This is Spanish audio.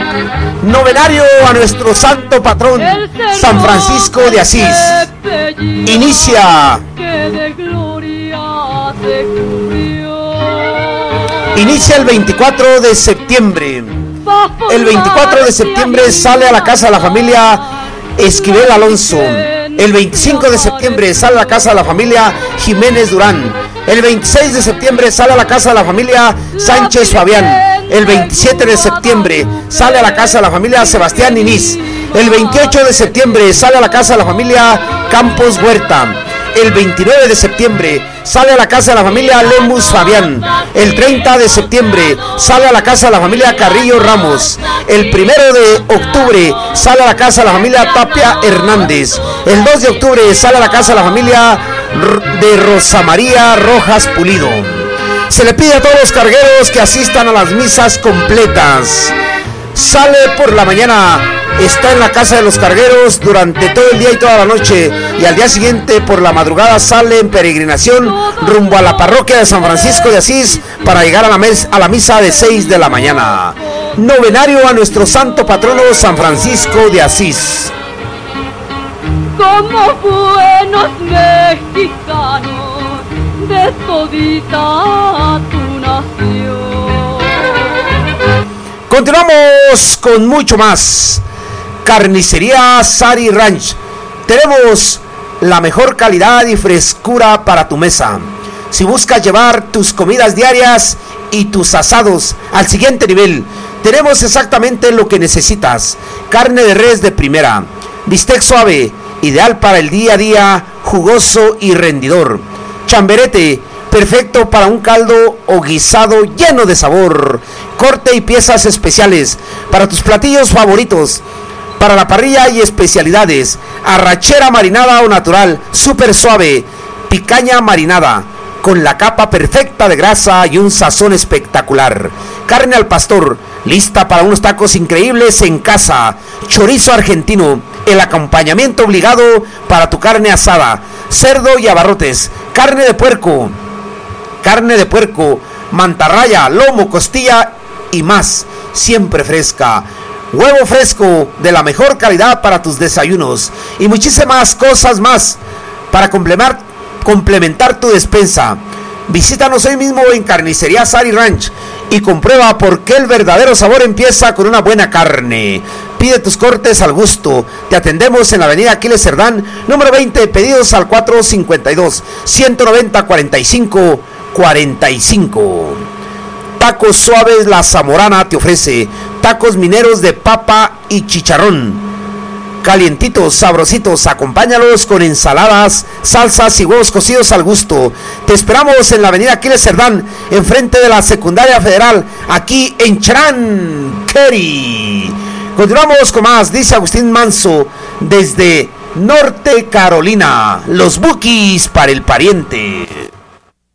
Novenario a nuestro santo patrón, San Francisco de Asís. Inicia el 24 de septiembre. El 24 de septiembre sale a la casa de la familia Esquivel Alonso. El 25 de septiembre sale a la casa de la familia Jiménez Durán. El 26 de septiembre sale a la casa de la familia Sánchez Fabián. El 27 de septiembre sale a la casa de la familia Sebastián Inís. El 28 de septiembre sale a la casa de la familia Campos Huerta. El 29 de septiembre sale a la casa de la familia Lemus Fabián. El 30 de septiembre sale a la casa de la familia Carrillo Ramos. El 1 de octubre sale a la casa de la familia Tapia Hernández. El 2 de octubre sale a la casa de la familia de Rosa María Rojas Pulido. Se le pide a todos los cargueros que asistan a las misas completas. Sale por la mañana, está en la casa de los cargueros durante todo el día y toda la noche, y al día siguiente por la madrugada sale en peregrinación rumbo a la parroquia de San Francisco de Asís para llegar a la misa de 6 de la mañana. Novenario a nuestro santo patrono San Francisco de Asís. Como buenos mexicanos de todita tu nación. Continuamos con mucho más. Carnicería Sari Ranch. Tenemos la mejor calidad y frescura para tu mesa. Si buscas llevar tus comidas diarias y tus asados al siguiente nivel, tenemos exactamente lo que necesitas. Carne de res de primera, bistec suave, ideal para el día a día, jugoso y rendidor. Chamberete, perfecto para un caldo o guisado lleno de sabor. Corte y piezas especiales para tus platillos favoritos. Para la parrilla y especialidades. Arrachera marinada o natural, súper suave. Picaña marinada, con la capa perfecta de grasa y un sazón espectacular. Carne al pastor, lista para unos tacos increíbles en casa. Chorizo argentino, el acompañamiento obligado para tu carne asada. Cerdo y abarrotes, carne de puerco, mantarraya, lomo, costilla y más, siempre fresca. Huevo fresco de la mejor calidad para tus desayunos y muchísimas cosas más para complementar tu despensa. Visítanos hoy mismo en Carnicería Sari Ranch y comprueba por qué el verdadero sabor empieza con una buena carne. Pide tus cortes al gusto. Te atendemos en la avenida Aquiles Cerdán, número 20, pedidos al 452-190-45-45. Tacos suaves La Zamorana te ofrece tacos mineros de papa y chicharrón. Calientitos, sabrositos, acompáñalos con ensaladas, salsas y huevos cocidos al gusto. Te esperamos en la avenida Aquiles Cerdán, enfrente de la Secundaria Federal, aquí en Charanqueri. Continuamos con más, dice Agustín Manso, desde Norte Carolina, los Bukis para el pariente.